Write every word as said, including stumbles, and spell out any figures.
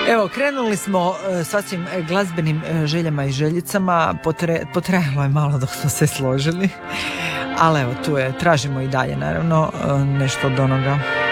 Evo, krenuli smo e, s vašim glazbenim e, željama i željicama, Potre, potrajalo je malo dok smo se složili, ali evo tu je, tražimo i dalje naravno e, nešto od onoga